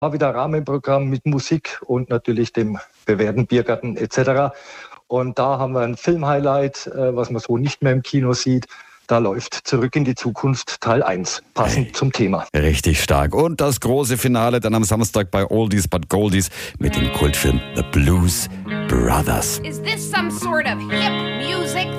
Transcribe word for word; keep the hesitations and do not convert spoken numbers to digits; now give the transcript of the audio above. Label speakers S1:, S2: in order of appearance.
S1: War wieder Rahmenprogramm mit Musik und natürlich dem bewährten Biergarten et cetera. Und da haben wir ein Filmhighlight, was man so nicht mehr im Kino sieht. Da läuft Zurück in die Zukunft Teil eins, passend hey, zum Thema.
S2: Richtig stark. Und das große Finale dann am Samstag bei Oldies but Goldies mit dem Kultfilm The Blues Brothers.
S3: Is this some sort of hip music